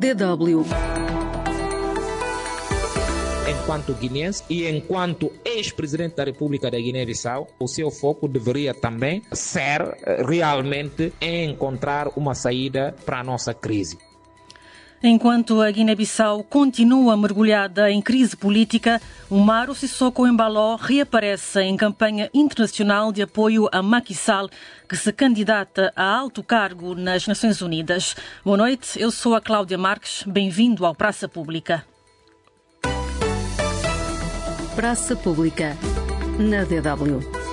DW. Enquanto guineense e enquanto ex-presidente da República da Guiné-Bissau, o seu foco deveria também ser realmente encontrar uma saída para a nossa crise. Enquanto a Guiné-Bissau continua mergulhada em crise política, Umaro Sissoko Embaló reaparece em campanha internacional de apoio a Macky Sall, que se candidata a alto cargo nas Nações Unidas. Boa noite, eu sou a Cláudia Marques. Bem-vindo ao Praça Pública. Praça Pública, na DW.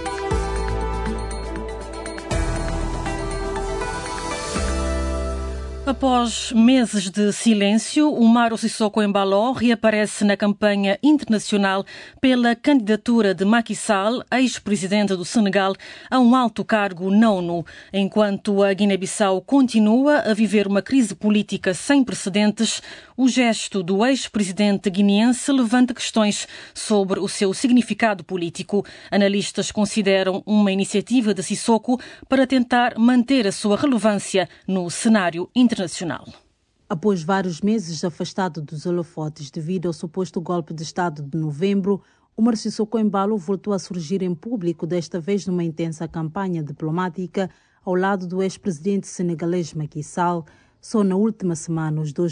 Após meses de silêncio, Umaro Sissoko Embaló reaparece na campanha internacional pela candidatura de Macky Sall, ex-presidente do Senegal, a um alto cargo na ONU. Enquanto a Guiné-Bissau continua a viver uma crise política sem precedentes, o gesto do ex-presidente guineense levanta questões sobre o seu significado político. Analistas consideram uma iniciativa de Sissoko para tentar manter a sua relevância no cenário internacional. Após vários meses afastado dos holofotes devido ao suposto golpe de Estado de novembro, Umaro Sissoko Embaló voltou a surgir em público, desta vez numa intensa campanha diplomática ao lado do ex-presidente senegalês Macky Sall. Só na última semana, os dois